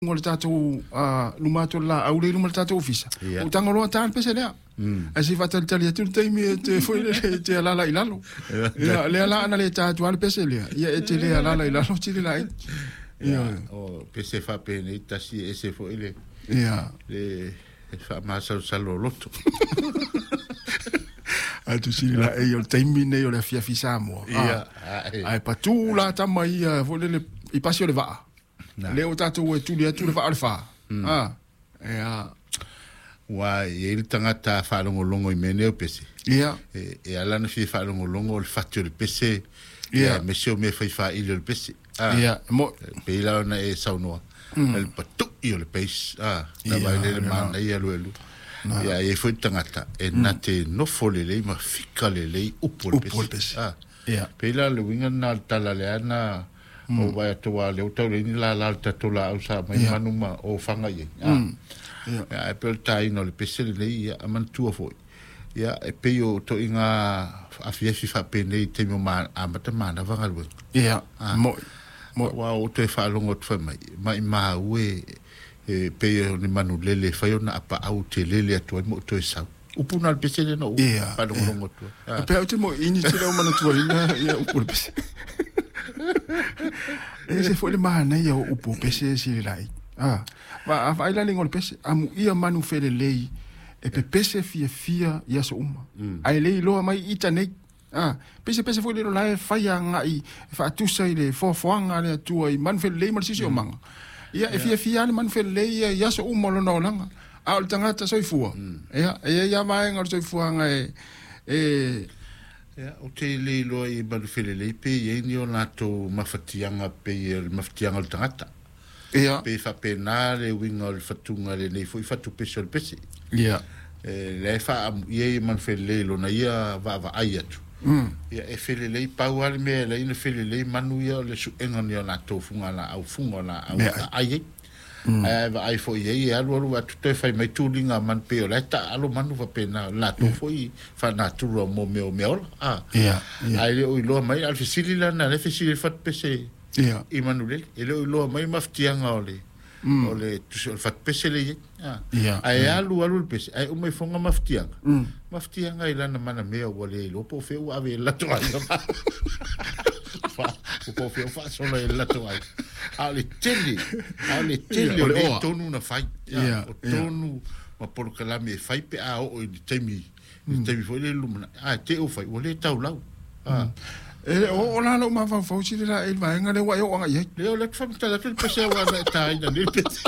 ngol tatou lumato la au le lumato tatou ofisa o tangolo tan pese lea asi fatal tali tu taimi te foi te la ilalo ya le la ana le tatou al pese lea ya te le la ilalo ti le lai ya o pese fa pene tasi ese foi le ya le fa masa salo loto a tu si la e o taimi ne o le fia fisamo ya ai patu la tamai fo le I pasio le va Leo tatou e tuli atu le whaalwha. Wa e il tangata whaalongolongo I mene o pese. Ia. E alana fi whaalongolongo o le whatio le pese. Ia. Me seo me whai whaile le pese. Ia. Peila ona e saunoa. El patu I o le peis. Na waile le mana I alu elu. Ia e whai tangata. E na te nofo le lei ma fika le lei upo le pese. Ia. Peila le winga na tala le ana. O vai atua le utau le ni la tatola au sa mai manuma o fanga ye. Ya e pel tai no le pesele le ia amantua foi. Ya e peio to inga afiefi fa pene te mo ma amata mana vanga lu. Ya mo wa o te fa longo te mai ma we e peio ni manu lele fa na apa au te lele atua mo to sa. Upuna le pesele no pa longo tu. Pe te mo ini te o manu tu ia upul pesele. Ese foi le mana ia o upo pese si lai. Va vai la lingol pese amu ia manu fele lei e pe pese fia ia so uma. Ai lei lo mai ita nei. Pese foi le lai faia ngai fa tusa ile fo foanga le tua I man fele lei mal sisi o manga. Ia e fia le man fele lei ia so uma lo no langa. A o tangata soifua. Ia vai ngal soifua ngai Ya, o te le loa I manufele le pe ye ni o nato mafatianga pe el mafatianga o tangata. Ia. Pe fa pena le winga o fatunga le nei foi fatu pese o pese. Ia. Le fa ye manufele le lo na ia va ai atu. Ia e fele le pau ale me le ina fele le manu ia le su enga ni o nato funga la au funga la au ai. Ai foi ye alu atu te fai mai tulinga man pe o leta alu manu fa pena la to foi fa natura mo me ia ai le o lo mai al fisili la na le fisili fat pese ia I manule e le o lo mai maftianga ole tu fat pese le ia ai alu pese ai o mai fonga maftianga I lana mana me o le lo po fe o ave la to ai o po fe fa solo la to ai ale tele o le tonu na fai o tonu ma por kalame fai pe a o I temi foi le lumna te o fai o le tau lau o la lo ma fa fauci la il va ngale wa yo nga ye le o le fa ta ke pese wa na ta ina le pese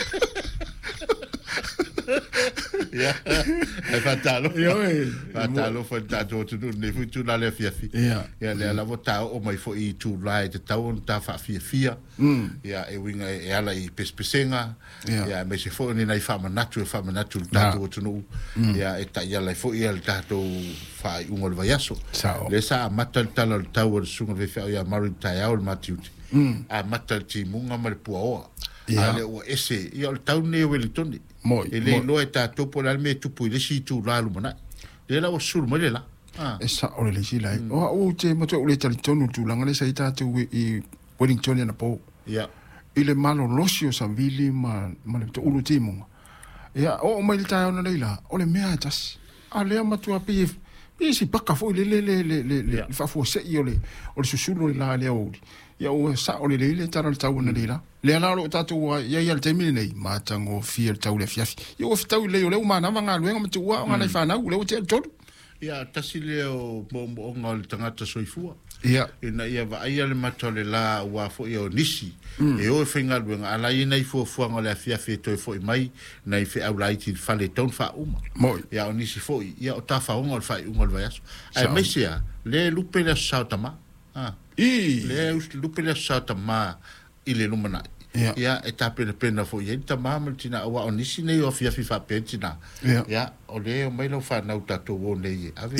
ya fatalo fa tato tu ne fu tu la le fiafi ya le la vota o mai fo I tu lai te tau ta fa fia ya e winga e ala I pespesenga ya me se fo ni nai fa manatu tato tu no ya e ta ya la fo I al tato fa ungol vayaso le sa matal tal tau o sunga ve fa ya maru ta ya o matiuti a matal ti munga mal puo ale o ese ia o tau ne Wellington ele lo eta topo la me tupu le si tu la lumana le la o sul mo le la esa o le si lai o te mo to le tali tonu tu langa le sai ta tu I Wellington na po ia ile malo losio sa vili ma le to ulu timu ia o mai ta ona le la o le mea tas ale ma tu api si paka fo le fa fo se o le susulu la le o ia o sa o le tara le tau na le ala lo tatu ia le temi nei ma tango fiel tau le fiafi ia o tau le o le mana manga luenga matu wa ngana fa na le o te tolu ia tasi le o mo ngol tangata soifua ia ina ia va ia le matole la wa fo ia nisi e o finga luenga ala ina I fo ngol le fiafi to fo mai na I fe au laiti fa le ton fa uma ia o nisi fo ia o ta fa ngol fa ngol va yaso ai mesia le lupe le sautama le lupe le sautama ile lumana ia e tape le pena fo ia ta mama tina wa onisi nei o fia fa petina ia o le o mai lo fa na utato o nei ave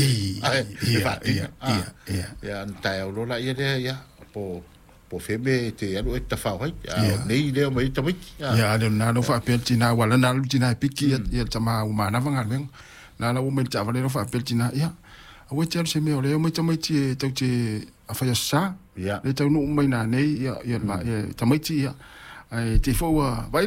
ia ntai o la ia po febe te alo eta fa vai nei le o mai ta mai ia le na lo fa petina wala na lu tina piki ia tama u mana vanga ben na la o mai ta vale lo fa petina ia o te se me o le o mai ta mai ti tau te fa ya sa le tau no mai na nei ia ta mai ti ia ai te fo vai